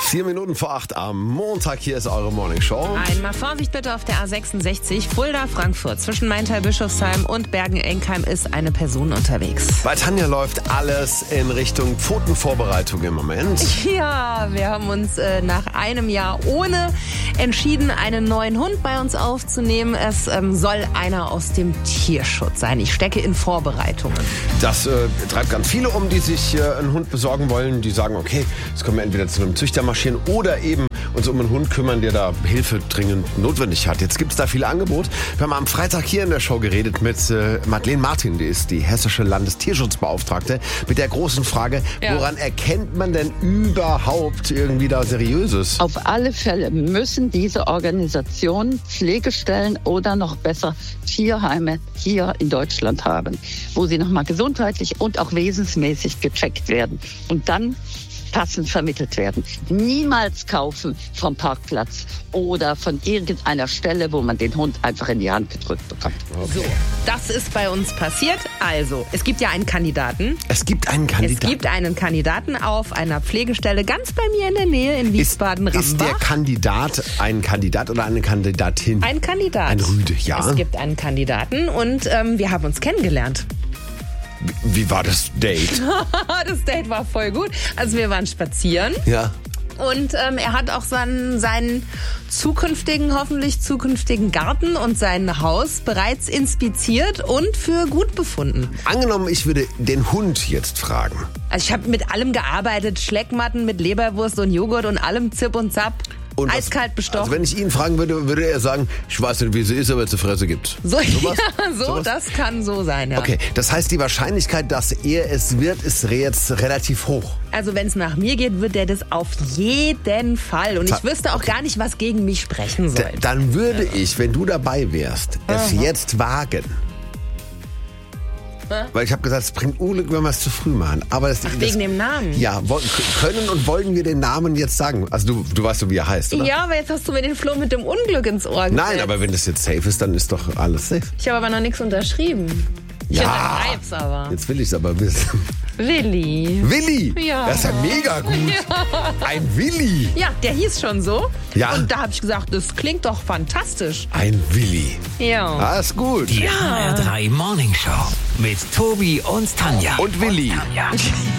4 Minuten vor 8 am Montag, hier ist eure Morning Show. Einmal Vorsicht bitte auf der A66, Fulda-Frankfurt. Zwischen Maintal-Bischofsheim und Bergen-Enkheim ist eine Person unterwegs. Bei Tanja läuft alles in Richtung Pfotenvorbereitung im Moment. Ja, wir haben uns nach einem Jahr ohne entschieden, einen neuen Hund bei uns aufzunehmen. Es soll einer aus dem Tierschutz sein. Ich stecke in Vorbereitungen. Das treibt ganz viele um, die sich einen Hund besorgen wollen. Die sagen, okay, jetzt können wir entweder zu einem Züchter marschieren oder eben uns um einen Hund kümmern, der da Hilfe dringend notwendig hat. Jetzt gibt es da viele Angebote. Wir haben am Freitag hier in der Show geredet mit Madeleine Martin, die ist die hessische Landestierschutzbeauftragte, mit der großen Frage, woran erkennt man denn überhaupt irgendwie da Seriöses? Auf alle Fälle müssen diese Organisationen Pflegestellen oder noch besser Tierheime hier in Deutschland haben, wo sie nochmal gesundheitlich und auch wesensmäßig gecheckt werden und dann passend vermittelt werden. Niemals kaufen vom Parkplatz oder von irgendeiner Stelle, wo man den Hund einfach in die Hand gedrückt bekommt. Okay. So, das ist bei uns passiert. Also, es gibt ja einen Kandidaten. Es gibt einen Kandidaten auf einer Pflegestelle ganz bei mir in der Nähe in Wiesbaden-Rambach. Ist der Kandidat ein Kandidat oder eine Kandidatin? Ein Kandidat. Ein Rüde, ja. Es gibt einen Kandidaten und wir haben uns kennengelernt. Wie war das Date? Das Date war voll gut. Also wir waren spazieren. Ja. Und er hat auch seinen hoffentlich zukünftigen Garten und sein Haus bereits inspiziert und für gut befunden. Angenommen, ich würde den Hund jetzt fragen. Also ich habe mit allem gearbeitet, Schleckmatten mit Leberwurst und Joghurt und allem Zip und Zap. Und eiskalt bestochen. Also wenn ich ihn fragen würde, würde er sagen, ich weiß nicht, wie sie ist, aber zu Fresse gibt. So, Sowas? Sowas? Das kann so sein, ja. Okay, das heißt, die Wahrscheinlichkeit, dass er es wird, ist jetzt relativ hoch. Also wenn es nach mir geht, wird er das auf jeden Fall. Und ich wüsste auch gar nicht, was gegen mich sprechen soll. Dann würde ich, wenn du dabei wärst, es jetzt wagen. Weil ich habe gesagt, es bringt Unglück, wenn wir es zu früh machen. Aber wegen dem Namen? Ja, können und wollen wir den Namen jetzt sagen? Also du weißt so, wie er heißt, oder? Ja, aber jetzt hast du mir den Floh mit dem Unglück ins Ohr gesetzt. Nein, aber wenn das jetzt safe ist, dann ist doch alles safe. Ich habe aber noch nichts unterschrieben. Ich unterschreib's aber. Jetzt will ich es aber wissen. Willi. Willi? Ja. Das ist ja mega gut. Ja. Ein Willi? Ja, der hieß schon so. Ja. Und da habe ich gesagt, das klingt doch fantastisch. Ein Willi. Ja. Ah, ist gut. Die HR3 Morning Show mit Tobi und Tanja. Und Willi.